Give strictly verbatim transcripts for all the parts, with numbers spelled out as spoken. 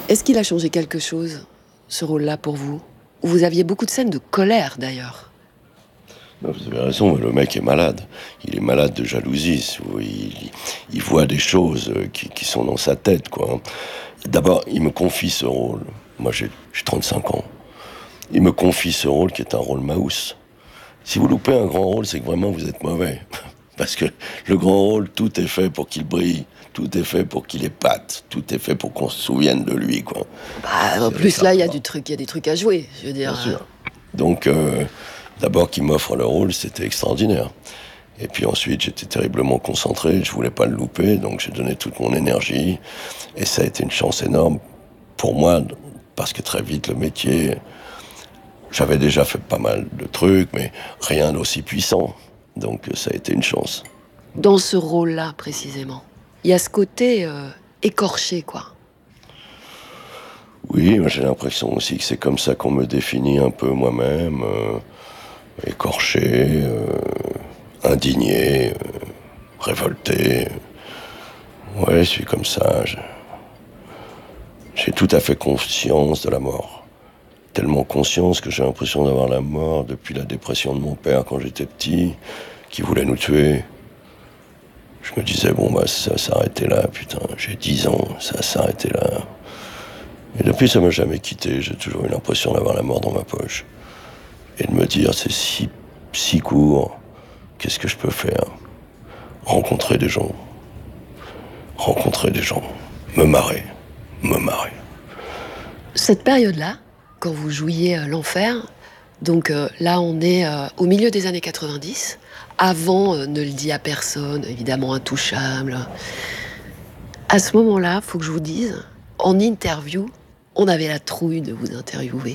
Est-ce qu'il a changé quelque chose, ce rôle-là, pour vous? Vous aviez beaucoup de scènes de colère, d'ailleurs. Non, vous avez raison, le mec est malade. Il est malade de jalousie. Il, il voit des choses qui, qui sont dans sa tête, quoi. D'abord, il me confie ce rôle. Moi, j'ai, j'ai trente-cinq ans. Il me confie ce rôle qui est un rôle Maus. Si vous loupez un grand rôle, c'est que vraiment vous êtes mauvais. Parce que le grand rôle, tout est fait pour qu'il brille. Tout est fait pour qu'il épate. Tout est fait pour qu'on se souvienne de lui, quoi. Bah, en plus, là, il y a du truc, il y a des trucs à jouer, je veux dire. Bien sûr. Donc, euh, d'abord qu'il m'offre le rôle, c'était extraordinaire. Et puis ensuite, j'étais terriblement concentré, je voulais pas le louper, donc j'ai donné toute mon énergie. Et ça a été une chance énorme pour moi, parce que très vite, le métier... J'avais déjà fait pas mal de trucs, mais rien d'aussi puissant. Donc ça a été une chance. Dans ce rôle-là, précisément, il y a ce côté euh, écorché, quoi. Oui, moi j'ai l'impression aussi que c'est comme ça qu'on me définit un peu moi-même. Euh, écorché, euh, indigné, euh, révolté. Ouais, je suis comme ça. Je... J'ai tout à fait conscience de la mort. Tellement conscience que j'ai l'impression d'avoir la mort depuis la dépression de mon père quand j'étais petit, qui voulait nous tuer. Je me disais, bon, bah, ça s'arrêtait là, putain, j'ai dix ans, ça s'arrêtait là. Et depuis, ça m'a jamais quitté, j'ai toujours eu l'impression d'avoir la mort dans ma poche. Et de me dire, c'est si, si court, qu'est-ce que je peux faire? Rencontrer des gens. Rencontrer des gens. Me marrer. Me marrer. Cette période-là, quand vous jouiez euh, l'enfer, donc euh, là on est euh, au milieu des années quatre-vingt-dix, avant euh, Ne le dis à personne, évidemment Intouchable. À ce moment-là, faut que je vous dise, en interview, on avait la trouille de vous interviewer.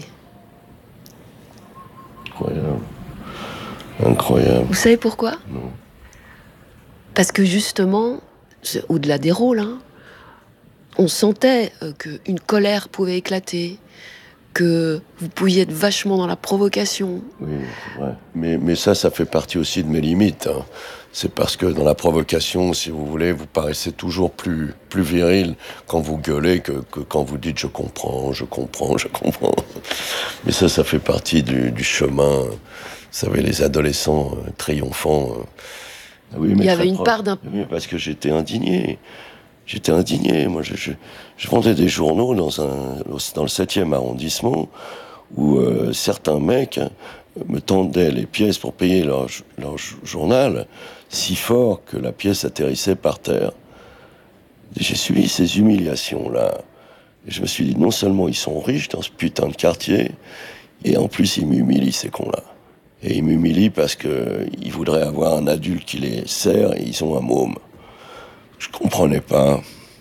Incroyable. Incroyable. Vous savez pourquoi? Non. Parce que justement, au-delà des rôles, hein, on sentait euh, qu'une colère pouvait éclater, que vous pouviez être vachement dans la provocation. Oui, c'est vrai. Mais, mais ça, ça fait partie aussi de mes limites. Hein. C'est parce que dans la provocation, si vous voulez, vous paraissez toujours plus, plus viril quand vous gueulez que, que quand vous dites « je comprends, je comprends, je comprends ». Mais ça, ça fait partie du, du chemin. Vous savez, les adolescents euh, triomphants. Euh, oui, mais il y avait une pro- part d'un... Oui, parce que j'étais indigné. J'étais indigné. Moi, je, je, je vendais des journaux dans, un, dans le septième arrondissement où euh, certains mecs me tendaient les pièces pour payer leur, leur journal si fort que la pièce atterrissait par terre. Et j'ai subi ces humiliations-là. Et je me suis dit, non seulement ils sont riches dans ce putain de quartier, et en plus ils m'humilient, ces cons-là. Et ils m'humilient parce qu'ils voudraient avoir un adulte qui les sert et ils ont un môme. Je comprenais pas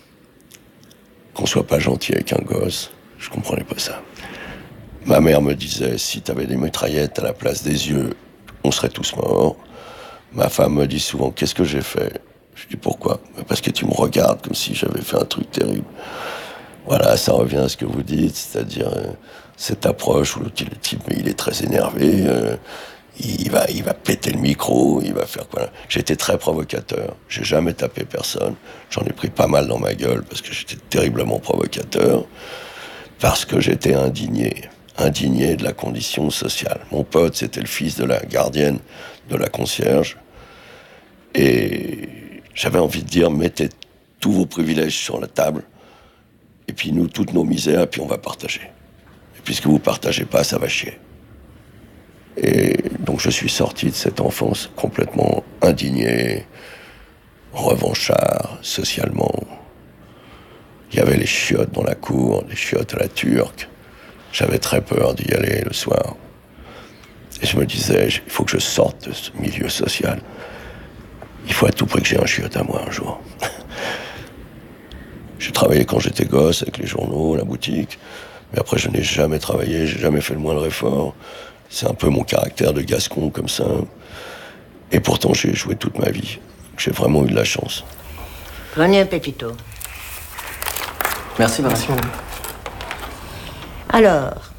qu'on soit pas gentil avec un gosse. Je comprenais pas ça. Ma mère me disait, si t'avais des mitraillettes à la place des yeux, on serait tous morts. Ma femme me dit souvent, qu'est-ce que j'ai fait? Je dis, pourquoi? Parce que tu me regardes comme si j'avais fait un truc terrible. Voilà, ça revient à ce que vous dites, c'est-à-dire euh, cette approche où le type, mais il est très énervé, euh, il va, il va péter le micro, il va faire quoi. J'étais très provocateur, j'ai jamais tapé personne, j'en ai pris pas mal dans ma gueule parce que j'étais terriblement provocateur, parce que j'étais indigné, indigné de la condition sociale. Mon pote, c'était le fils de la gardienne de la concierge, et j'avais envie de dire, mettez tous vos privilèges sur la table, et puis nous, toutes nos misères, puis on va partager. Et puisque vous partagez pas, ça va chier. Et donc je suis sorti de cette enfance complètement indigné, revanchard, socialement. Il y avait les chiottes dans la cour, les chiottes à la turque. J'avais très peur d'y aller le soir. Et je me disais, il faut que je sorte de ce milieu social. Il faut à tout prix que j'ai un chiotte à moi un jour. J'ai travaillé quand j'étais gosse avec les journaux, la boutique. Mais après, je n'ai jamais travaillé, j'ai jamais fait le moindre effort. C'est un peu mon caractère de gascon comme ça. Et pourtant, j'ai joué toute ma vie. J'ai vraiment eu de la chance. Prenez un pépito. Merci, merci, madame. Alors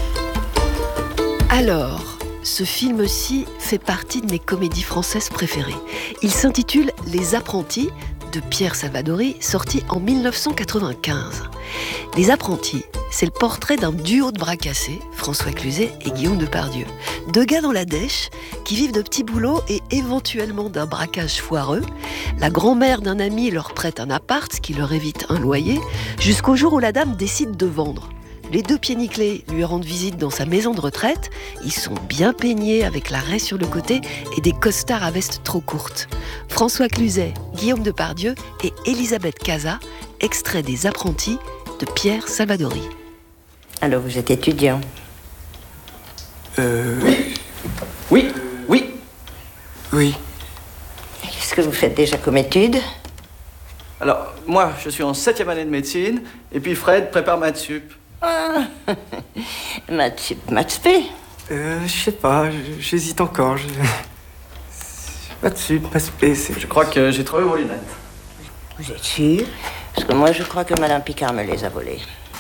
Alors, ce film-ci fait partie de mes comédies françaises préférées. Il s'intitule Les Apprentis, de Pierre Salvadori, sorti en mille neuf cent quatre-vingt-quinze. Les Apprentis, c'est le portrait d'un duo de bras cassés, François Cluzet et Guillaume Depardieu. Deux gars dans la dèche qui vivent de petits boulots et éventuellement d'un braquage foireux. La grand-mère d'un ami leur prête un appart, ce qui leur évite un loyer, jusqu'au jour où la dame décide de vendre. Les deux pieds nickelés lui rendent visite dans sa maison de retraite. Ils sont bien peignés avec la raie sur le côté et des costards à veste trop courte. François Cluzet, Guillaume Depardieu et Elisabeth Cazat, extrait des Apprentis de Pierre Salvadori. Alors, vous êtes étudiant? Euh... Oui. Oui. Oui. Oui. Qu'est-ce que vous faites déjà comme études? Alors, moi, je suis en septième année de médecine, et puis Fred prépare maths sup. Ah, maths sup, maths spé. Euh, je sais pas, j'hésite encore. Je... Maths sup, maths spé, c'est... Je crois que j'ai trouvé vos lunettes. Vous êtes sûr? Parce que moi, je crois que Madame Picard me les a volées.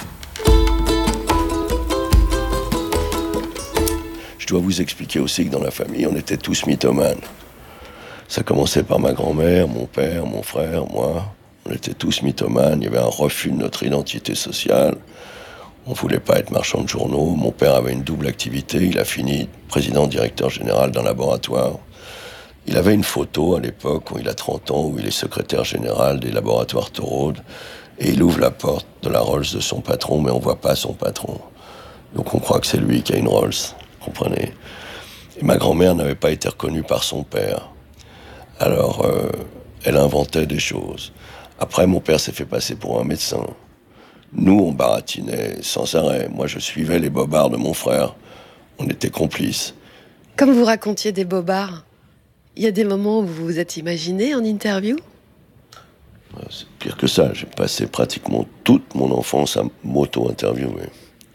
Je dois vous expliquer aussi que dans la famille, on était tous mythomanes. Ça commençait par ma grand-mère, mon père, mon frère, moi. On était tous mythomanes. Il y avait un refus de notre identité sociale. On ne voulait pas être marchand de journaux. Mon père avait une double activité. Il a fini président-directeur général d'un laboratoire. Il avait une photo à l'époque, où il a trente ans, où il est secrétaire général des laboratoires Thorold. Et il ouvre la porte de la Rolls de son patron, mais on ne voit pas son patron. Donc on croit que c'est lui qui a une Rolls. Comprenez. Et ma grand-mère n'avait pas été reconnue par son père. Alors, euh, elle inventait des choses. Après, mon père s'est fait passer pour un médecin. Nous, on baratinait sans arrêt. Moi, je suivais les bobards de mon frère. On était complices. Comme vous racontiez des bobards, il y a des moments où vous vous êtes imaginé en interview? C'est pire que ça. J'ai passé pratiquement toute mon enfance à m'auto-interviewer.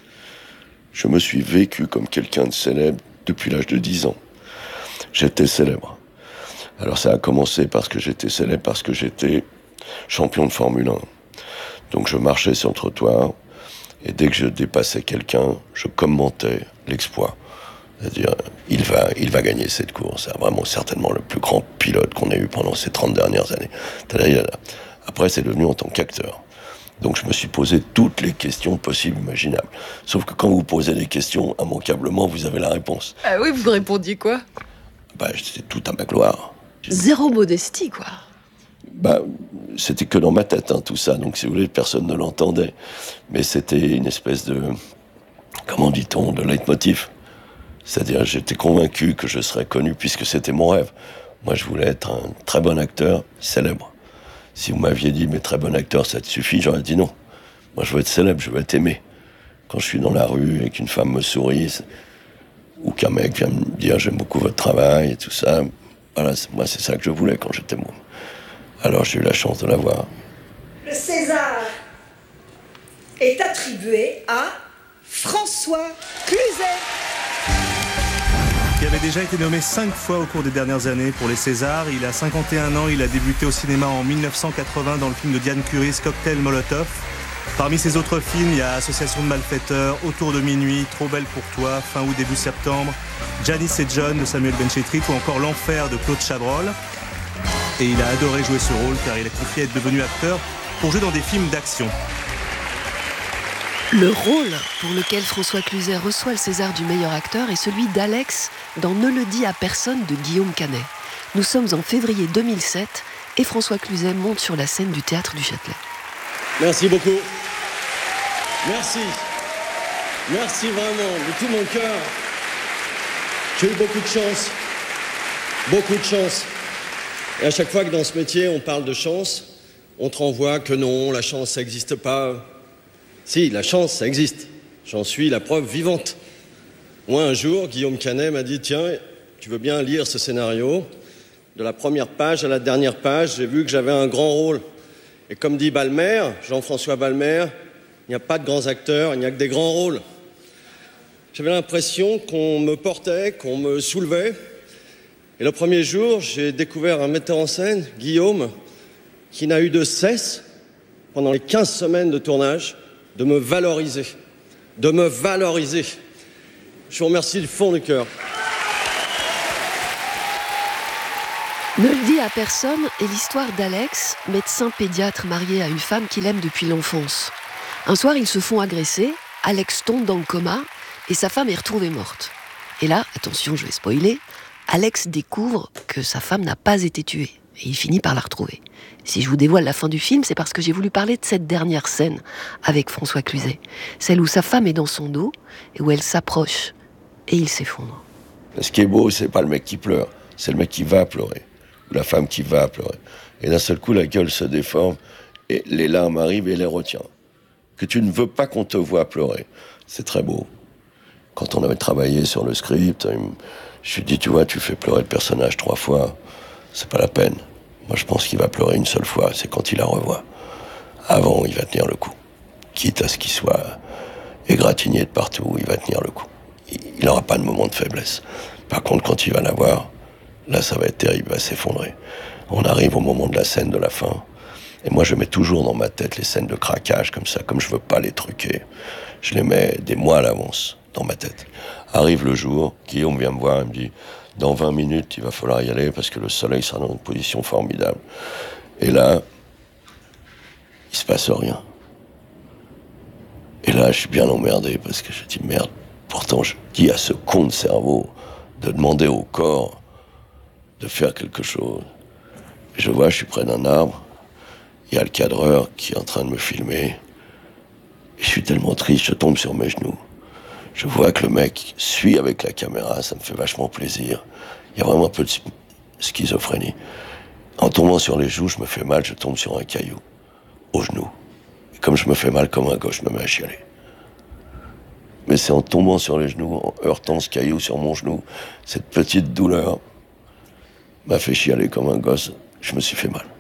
Je me suis vécu comme quelqu'un de célèbre depuis l'âge de dix ans. J'étais célèbre. Alors ça a commencé parce que j'étais célèbre, parce que j'étais champion de Formule un. Donc je marchais sur le trottoir, et dès que je dépassais quelqu'un, je commentais l'exploit. C'est-à-dire, il va, il va gagner cette course. C'est vraiment certainement le plus grand pilote qu'on ait eu pendant ces trente dernières années. Après, c'est devenu en tant qu'acteur. Donc je me suis posé toutes les questions possibles, imaginables. Sauf que quand vous posez des questions, immanquablement, vous avez la réponse. Ah oui, vous répondiez quoi? Bah, c'était tout à ma gloire. Zéro modestie, quoi. Bah, c'était que dans ma tête, hein, tout ça. Donc, si vous voulez, personne ne l'entendait. Mais c'était une espèce de... Comment dit-on? De leitmotiv. C'est-à-dire, j'étais convaincu que je serais connu puisque c'était mon rêve. Moi, je voulais être un très bon acteur, célèbre. Si vous m'aviez dit, mais très bon acteur, ça te suffit, j'aurais dit non. Moi, je veux être célèbre, je veux être aimé. Quand je suis dans la rue et qu'une femme me sourit, ou qu'un mec vient me dire, j'aime beaucoup votre travail et tout ça, voilà, moi, c'est ça que je voulais quand j'étais môme. Alors, j'ai eu la chance de l'avoir. Le César est attribué à François Cluzet. Il avait déjà été nommé cinq fois au cours des dernières années pour les Césars. Il a cinquante et un ans, il a débuté au cinéma en mille neuf cent quatre-vingts dans le film de Diane Curis, Cocktail Molotov. Parmi ses autres films, il y a Association de malfaiteurs, Autour de minuit, Trop belle pour toi, Fin août, début septembre, Janice et John de Samuel Benchetrit ou encore L'enfer de Claude Chabrol. Et il a adoré jouer ce rôle car il a confié être devenu acteur pour jouer dans des films d'action. Le rôle pour lequel François Cluzet reçoit le César du meilleur acteur est celui d'Alex dans Ne le dis à personne de Guillaume Canet. Nous sommes en février deux mille sept et François Cluzet monte sur la scène du Théâtre du Châtelet. Merci beaucoup. Merci. Merci vraiment, de tout mon cœur. J'ai eu beaucoup de chance. Beaucoup de chance. Et à chaque fois que dans ce métier, on parle de chance, on te renvoie que non, la chance, ça n'existe pas. Si, la chance, ça existe. J'en suis la preuve vivante. Moi, un jour, Guillaume Canet m'a dit « Tiens, tu veux bien lire ce scénario ? De la première page à la dernière page, j'ai vu que j'avais un grand rôle. Et comme dit Balmer, Jean-François Balmer, il n'y a pas de grands acteurs, il n'y a que des grands rôles. » J'avais l'impression qu'on me portait, qu'on me soulevait. Et le premier jour, j'ai découvert un metteur en scène, Guillaume, qui n'a eu de cesse, pendant les quinze semaines de tournage, de me valoriser, de me valoriser. Je vous remercie du fond du cœur. Ne le dit à personne est l'histoire d'Alex, médecin pédiatre marié à une femme qu'il aime depuis l'enfance. Un soir, ils se font agresser, Alex tombe dans le coma et sa femme est retrouvée morte. Et là, attention, je vais spoiler, Alex découvre que sa femme n'a pas été tuée et il finit par la retrouver. Si je vous dévoile la fin du film, c'est parce que j'ai voulu parler de cette dernière scène avec François Cluzet, celle où sa femme est dans son dos et où elle s'approche et il s'effondre. Ce qui est beau, c'est pas le mec qui pleure, c'est le mec qui va pleurer, ou la femme qui va pleurer. Et d'un seul coup, la gueule se déforme, et les larmes arrivent et les retient. Que tu ne veux pas qu'on te voie pleurer, c'est très beau. Quand on avait travaillé sur le script, je me suis dit, tu vois, tu fais pleurer le personnage trois fois, c'est pas la peine. Moi, je pense qu'il va pleurer une seule fois, c'est quand il la revoit. Avant, il va tenir le coup. Quitte à ce qu'il soit égratigné de partout, il va tenir le coup. Il n'aura pas de moment de faiblesse. Par contre, quand il va la voir, là, ça va être terrible, il va s'effondrer. On arrive au moment de la scène de la fin. Et moi, je mets toujours dans ma tête les scènes de craquage, comme ça, comme je veux pas les truquer. Je les mets des mois à l'avance dans ma tête. Arrive le jour, Guillaume vient me voir, il me dit « Dans vingt minutes, il va falloir y aller parce que le soleil sera dans une position formidable. » Et là, il se passe rien. Et là, je suis bien emmerdé parce que je dis « Merde, pourtant, je dis à ce con de cerveau de demander au corps de faire quelque chose. » Je vois, je suis près d'un arbre, il y a le cadreur qui est en train de me filmer. Et je suis tellement triste, je tombe sur mes genoux. Je vois que le mec suit avec la caméra, ça me fait vachement plaisir. Il y a vraiment un peu de schizophrénie. En tombant sur les joues, je me fais mal, je tombe sur un caillou, au genou. Et comme je me fais mal comme un gosse, je me mets à chialer. Mais c'est en tombant sur les genoux, en heurtant ce caillou sur mon genou, cette petite douleur m'a fait chialer comme un gosse. Je me suis fait mal.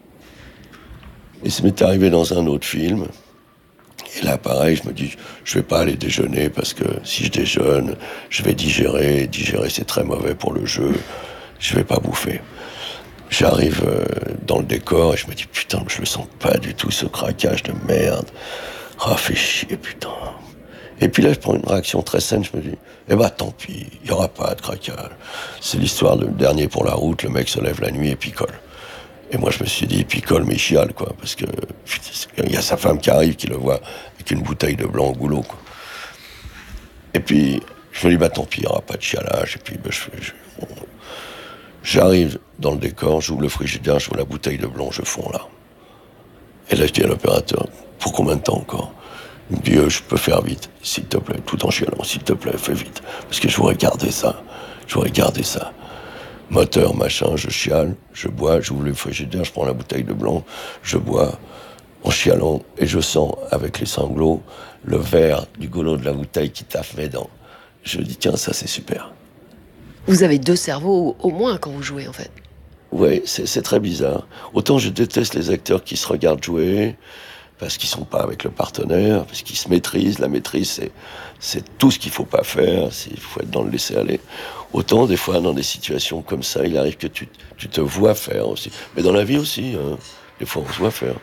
Et ça m'est arrivé dans un autre film. Et là, pareil, je me dis, je vais pas aller déjeuner parce que si je déjeune, je vais digérer. Digérer, c'est très mauvais pour le jeu. Je vais pas bouffer. J'arrive euh, dans le décor et je me dis, putain, je le sens pas du tout, ce craquage de merde. Ah, fait chier, putain. Et puis là, je prends une réaction très saine, je me dis, eh ben tant pis, il y aura pas de craquage. C'est l'histoire du dernier pour la route, le mec se lève la nuit et picole. Et moi, je me suis dit, picole, mais chiale, quoi, parce que il y a sa femme qui arrive, qui le voit avec une bouteille de blanc au goulot, quoi. Et puis, je me dis, bah tant pis, il n'y aura pas de chialage. Et puis, bah, je, je, on... j'arrive dans le décor, j'ouvre le frigidaire, j'ouvre la bouteille de blanc, je fonds là. Et là, je dis à l'opérateur, pour combien de temps encore? Il me dit, euh, je peux faire vite, s'il te plaît, tout en chialant, s'il te plaît, fais vite. Parce que je voudrais garder ça, je voudrais garder ça. Moteur, machin, je chiale, je bois, j'ouvre le frigidaire, je prends la bouteille de blanc, je bois en chialant, et je sens, avec les sanglots, le verre du goulot de la bouteille qui tape mes dents. Je dis, tiens, ça c'est super. Vous avez deux cerveaux au moins quand vous jouez, en fait. Oui, c'est, c'est très bizarre. Autant je déteste les acteurs qui se regardent jouer, parce qu'ils sont pas avec le partenaire, parce qu'ils se maîtrisent. La maîtrise, c'est, c'est tout ce qu'il faut pas faire, il faut être dans le laisser-aller. Autant, des fois, dans des situations comme ça, il arrive que tu, tu te vois faire aussi. Mais dans la vie aussi, hein, des fois, on se voit faire.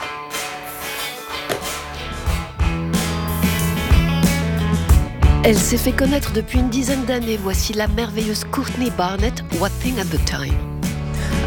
Elle s'est fait connaître depuis une dizaine d'années. Voici la merveilleuse Courtney Barnett, What Thing at the Time.